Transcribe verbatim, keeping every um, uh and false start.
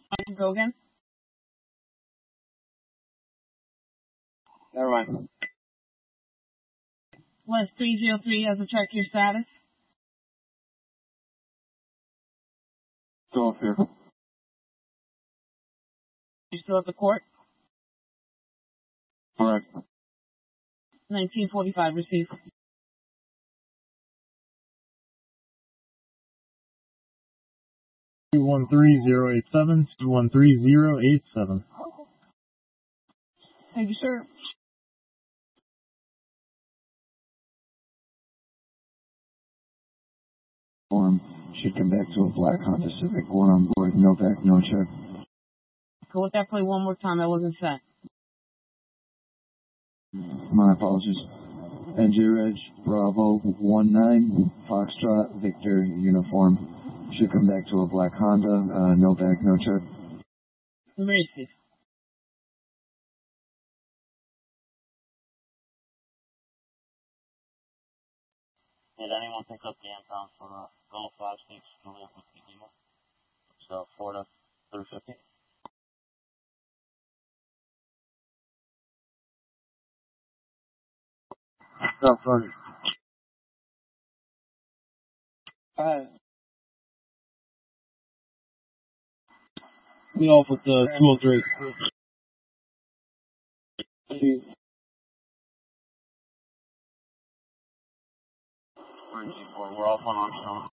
I can go again? Never mind. West three zero three has to check your status. Still up here. You're still at the court? Correct. nineteen forty-five, received. two one three zero eight seven, two one three zero eight seven. Thank you, sir. Form should come back to a black Honda Civic. One on board, no back, no check. Go with that play one more time. I wasn't set. My apologies. N J Reg, Bravo, one nine, Foxtrot, Victor, uniform. Should come back to a black Honda, uh, no back, no check. Received. Did anyone pick up the impound for uh, Golf five six Juliet with the email? So Florida three fifty. Stop, sorry. Alright. Me off with the two oh three. We're off on Armstrong.